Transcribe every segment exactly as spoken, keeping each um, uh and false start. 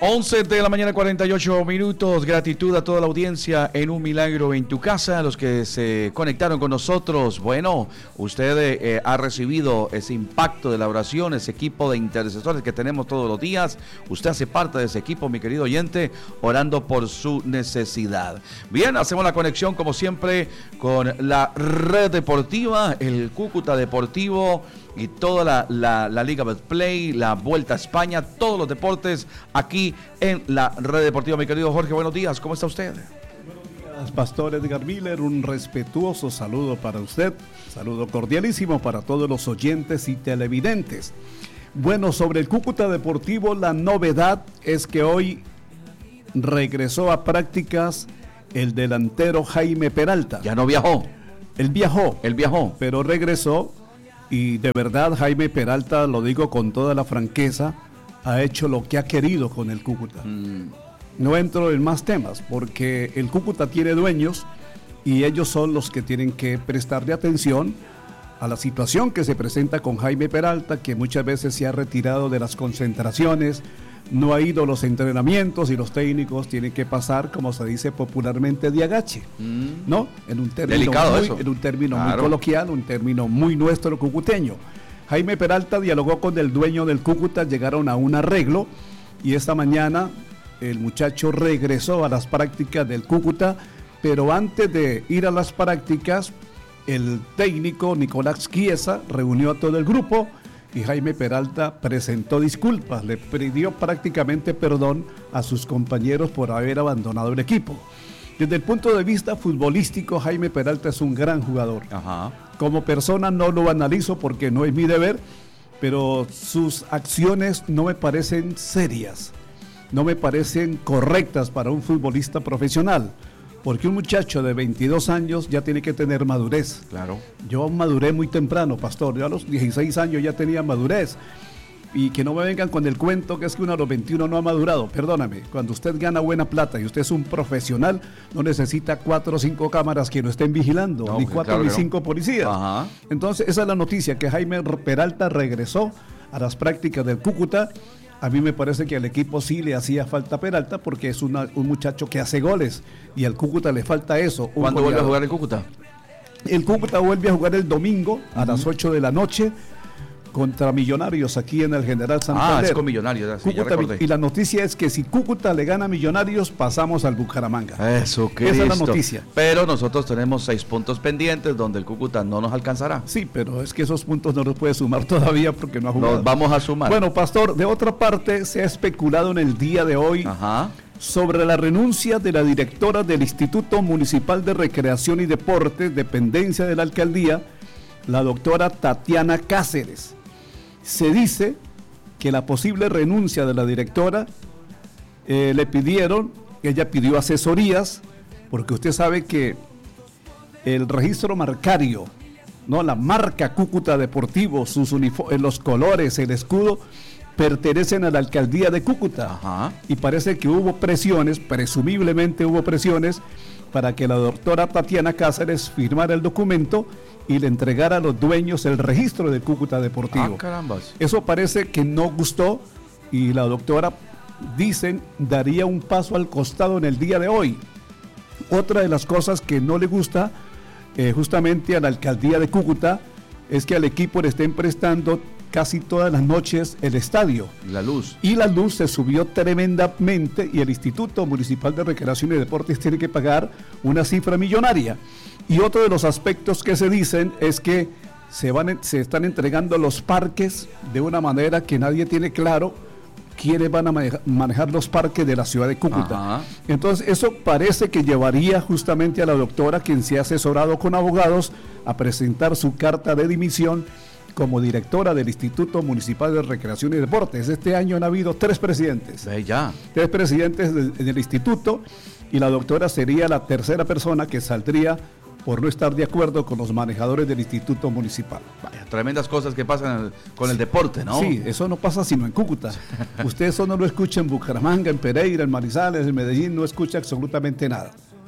once de la mañana, cuarenta y ocho minutos. Gratitud a toda la audiencia en Un Milagro en tu Casa, los que se conectaron con nosotros. Bueno, usted eh, ha recibido ese impacto de la oración, ese equipo de intercesores que tenemos todos los días. Usted hace parte de ese equipo, mi querido oyente, orando por su necesidad. Bien, hacemos la conexión como siempre con la red deportiva, el Cúcuta Deportivo y toda la, la, la Liga Betplay, la Vuelta a España, todos los deportes aquí en la red deportiva. Mi querido Jorge, buenos días, ¿cómo está usted? Buenos días, Pastor Edgar Miller, un respetuoso saludo para usted, saludo cordialísimo para todos los oyentes y televidentes. Bueno, sobre el Cúcuta Deportivo, la novedad es que hoy regresó a prácticas el delantero Jaime Peralta. Ya no viajó. Él viajó. Él viajó. Pero regresó. Y de verdad, Jaime Peralta, lo digo con toda la franqueza, ha hecho lo que ha querido con el Cúcuta. Mm. No entro en más temas, porque el Cúcuta tiene dueños y ellos son los que tienen que prestarle atención a la situación que se presenta con Jaime Peralta, que muchas veces se ha retirado de las concentraciones, no ha ido a los entrenamientos y los técnicos tienen que pasar, como se dice popularmente, de agache, mm. ¿no? En un término, Delicado muy, eso. En un término Claro. muy coloquial, un término muy nuestro cucuteño. Jaime Peralta dialogó con el dueño del Cúcuta, llegaron a un arreglo y esta mañana el muchacho regresó a las prácticas del Cúcuta, pero antes de ir a las prácticas, el técnico Nicolás Chiesa reunió a todo el grupo y Jaime Peralta presentó disculpas, le pidió prácticamente perdón a sus compañeros por haber abandonado el equipo. Desde el punto de vista futbolístico, Jaime Peralta es un gran jugador. Ajá. Como persona no lo analizo porque no es mi deber, pero sus acciones no me parecen serias, no me parecen correctas para un futbolista profesional. Porque un muchacho de veintidós años ya tiene que tener madurez. Claro. Yo maduré muy temprano, pastor. Yo a los dieciséis años ya tenía madurez. Y que no me vengan con el cuento que es que uno a los veintiuno no ha madurado. Perdóname, cuando usted gana buena plata y usted es un profesional, no necesita cuatro o cinco cámaras que lo estén vigilando, no, ni cuatro claro ni no. cinco policías. Ajá. Entonces, esa es la noticia, que Jaime Peralta regresó a las prácticas del Cúcuta. A mí me parece que al equipo sí le hacía falta Peralta porque es una, un muchacho que hace goles y al Cúcuta le falta eso. ¿Cuándo vuelve a jugar el Cúcuta? El Cúcuta vuelve a jugar el domingo a uh-huh. las ocho de la noche contra Millonarios aquí en el General Santander. Ah, es con Millonarios. Sí, Cúcuta, y la noticia es que si Cúcuta le gana a Millonarios, pasamos al Bucaramanga. Eso, Cristo. Esa es la noticia. Pero nosotros tenemos seis puntos pendientes donde el Cúcuta no nos alcanzará. Sí, pero es que esos puntos no los puede sumar todavía porque no ha jugado. Los vamos a sumar. Bueno, Pastor, de otra parte, se ha especulado en el día de hoy Ajá. sobre la renuncia de la directora del Instituto Municipal de Recreación y Deportes, dependencia de la alcaldía, la doctora Tatiana Cáceres. Se dice que la posible renuncia de la directora eh, le pidieron, ella pidió asesorías, porque usted sabe que el registro marcario, ¿no? La marca Cúcuta Deportivo, sus uniformes, los colores, el escudo, pertenecen a la alcaldía de Cúcuta. Ajá. Y parece que hubo presiones, presumiblemente hubo presiones, para que la doctora Tatiana Cáceres firmara el documento y le entregara a los dueños el registro del Cúcuta Deportivo. Ah, carambas. Eso parece que no gustó y la doctora, dicen, daría un paso al costado en el día de hoy. Otra de las cosas que no le gusta eh, justamente a la alcaldía de Cúcuta es que al equipo le estén prestando casi todas las noches el estadio. La luz. Y la luz se subió tremendamente y el Instituto Municipal de Recreación y Deportes tiene que pagar una cifra millonaria. Y otro de los aspectos que se dicen es que se, van, se están entregando los parques de una manera que nadie tiene claro quiénes van a manejar los parques de la ciudad de Cúcuta. Ajá. Entonces eso parece que llevaría justamente a la doctora, quien se ha asesorado con abogados, a presentar su carta de dimisión como directora del Instituto Municipal de Recreación y Deportes. Este año han habido tres presidentes. Ve ya. Tres presidentes de, del instituto y la doctora sería la tercera persona que saldría por no estar de acuerdo con los manejadores del Instituto Municipal. Vaya, tremendas cosas que pasan con el deporte, ¿no? Sí, eso no pasa sino en Cúcuta. Usted eso no lo escucha en Bucaramanga, en Pereira, en Manizales, en Medellín, no escucha absolutamente nada.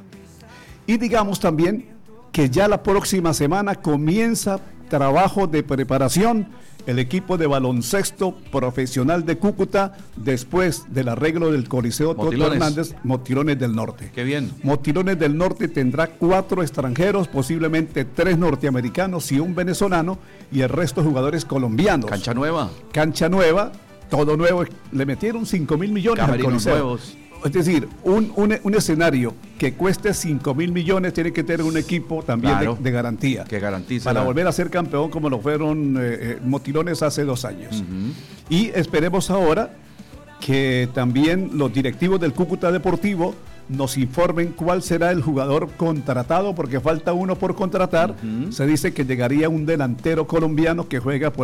Y digamos también que ya la próxima semana comienza trabajo de preparación el equipo de baloncesto profesional de Cúcuta después del arreglo del Coliseo Toto Hernández, Motilones del Norte. Qué bien. Motilones del Norte tendrá cuatro extranjeros, posiblemente tres norteamericanos y un venezolano, y el resto jugadores colombianos. Cancha nueva. Cancha nueva, todo nuevo. Le metieron cinco mil millones al Coliseo. Nuevos. Es decir, un, un, un escenario que cueste cinco mil millones tiene que tener un equipo también claro, de, de garantía. Que garantiza. Para la... volver a ser campeón como lo fueron eh, eh, Motilones hace dos años. Uh-huh. Y esperemos ahora que también los directivos del Cúcuta Deportivo nos informen cuál será el jugador contratado, porque falta uno por contratar. Uh-huh. Se dice que llegaría un delantero colombiano que juega por